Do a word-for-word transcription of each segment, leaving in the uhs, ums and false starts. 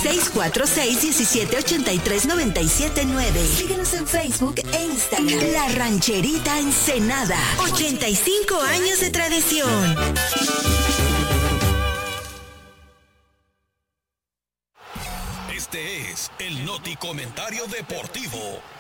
seis cuatro seis, uno siete ocho tres, nueve siete nueve. Síguenos en Facebook e Instagram. La Rancherita Ensenada. ochenta y cinco años de tradición. Este es el Noti Comentario Deportivo.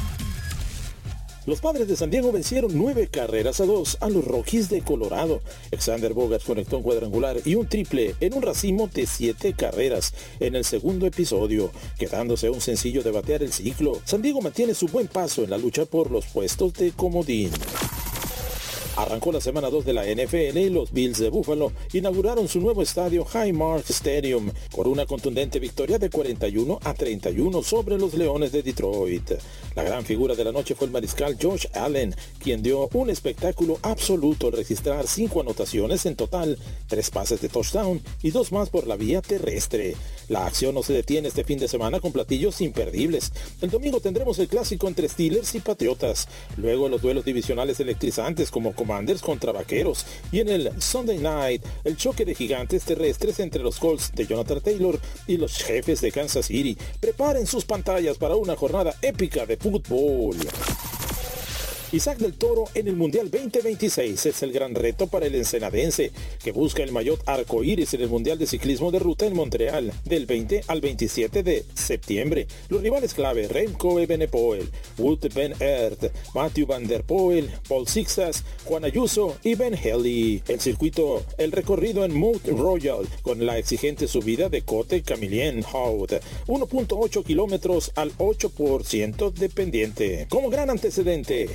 Los Padres de San Diego vencieron nueve carreras a dos a los Rockies de Colorado. Xander Bogaerts conectó un cuadrangular y un triple en un racimo de siete carreras en el segundo episodio, quedándose un sencillo de batear el ciclo. San Diego mantiene su buen paso en la lucha por los puestos de comodín. Arrancó la semana dos de la N F L y los Bills de Buffalo inauguraron su nuevo estadio Highmark Stadium con una contundente victoria de cuarenta y uno a treinta y uno sobre los Leones de Detroit. La gran figura de la noche fue el mariscal Josh Allen, quien dio un espectáculo absoluto al registrar cinco anotaciones en total, tres pases de touchdown y dos más por la vía terrestre. La acción no se detiene este fin de semana con platillos imperdibles. El domingo tendremos el clásico entre Steelers y Patriotas, luego los duelos divisionales electrizantes como Commanders contra Vaqueros, y en el Sunday Night el choque de gigantes terrestres entre los Colts de Jonathan Taylor y los Jefes de Kansas City. Preparen sus pantallas para una jornada épica de fútbol. Isaac del Toro en el Mundial veinte veintiséis es el gran reto para el ensenadense, que busca el maillot arcoíris en el Mundial de Ciclismo de Ruta en Montreal, del veinte al veintisiete de septiembre. Los rivales clave: Remco Evenepoel, Wout van Aert, Mathieu van der Poel, Paul Sixas, Juan Ayuso y Ben Haley. El circuito, el recorrido en Mount Royal, con la exigente subida de Cote Camillien Haut, uno punto ocho kilómetros al ocho por ciento de pendiente. Como gran antecedente,